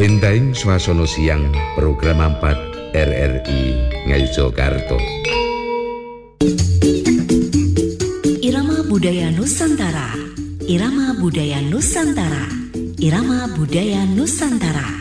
Entahing swasana siang program 4 RRI Ngayogyakarta. Irama Budaya Nusantara. Irama Budaya Nusantara. Irama Budaya Nusantara.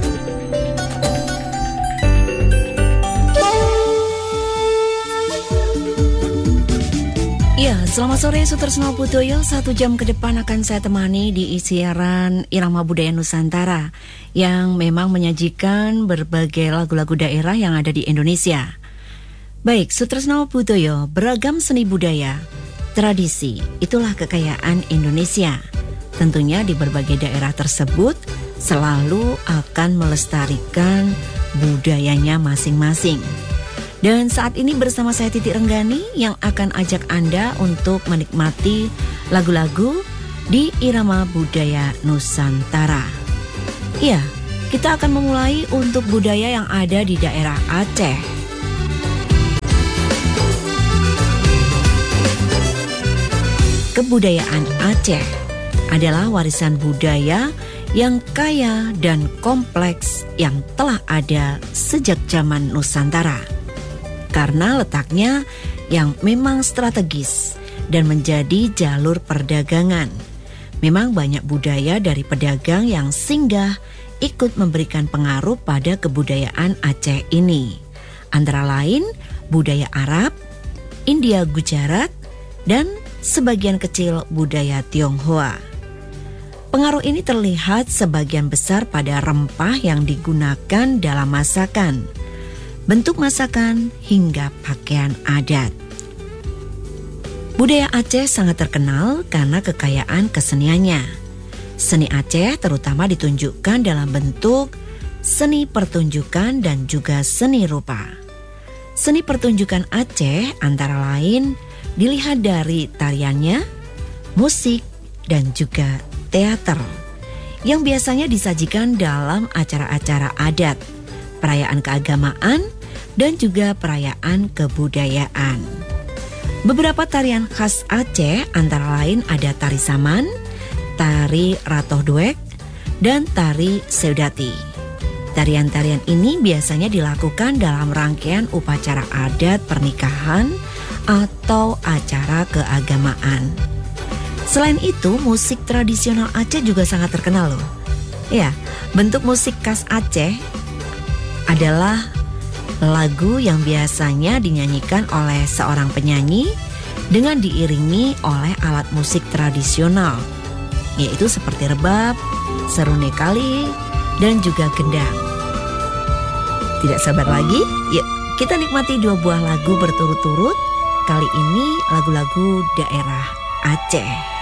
Ya, selamat sore Sutresno Budoyo. 1 jam ke depan akan saya temani di siaran Irama Budaya Nusantara yang memang menyajikan berbagai lagu-lagu daerah yang ada di Indonesia. Baik, Sutresno Budoyo, beragam seni budaya, tradisi, itulah kekayaan Indonesia. Tentunya di berbagai daerah tersebut selalu akan melestarikan budayanya masing-masing. Dan saat ini bersama saya Titi Renggani yang akan ajak Anda untuk menikmati lagu-lagu di Irama Budaya Nusantara. Iya, kita akan memulai untuk budaya yang ada di daerah Aceh. Kebudayaan Aceh adalah warisan budaya yang kaya dan kompleks yang telah ada sejak zaman Nusantara. Karena letaknya yang memang strategis dan menjadi jalur perdagangan. Memang banyak budaya dari pedagang yang singgah ikut memberikan pengaruh pada kebudayaan Aceh ini. Antara lain budaya Arab, India Gujarat, dan sebagian kecil budaya Tionghoa. Pengaruh ini terlihat sebagian besar pada rempah yang digunakan dalam masakan, bentuk masakan hingga pakaian adat. Budaya Aceh sangat terkenal karena kekayaan keseniannya. Seni Aceh terutama ditunjukkan dalam bentuk seni pertunjukan dan juga seni rupa. Seni pertunjukan Aceh antara lain dilihat dari tariannya, musik, dan juga teater yang biasanya disajikan dalam acara-acara adat, perayaan keagamaan, dan juga perayaan kebudayaan. Beberapa tarian khas Aceh antara lain ada tari Saman, tari Ratoh Duek, dan tari Seudati. Tarian-tarian ini biasanya dilakukan dalam rangkaian upacara adat pernikahan atau acara keagamaan. Selain itu, musik tradisional Aceh juga sangat terkenal loh. Ya, bentuk musik khas Aceh adalah lagu yang biasanya dinyanyikan oleh seorang penyanyi dengan diiringi oleh alat musik tradisional, yaitu seperti rebab, serune kali, dan juga gendang. Tidak sabar lagi, yuk kita nikmati 2 buah lagu berturut-turut. Kali ini lagu-lagu daerah Aceh.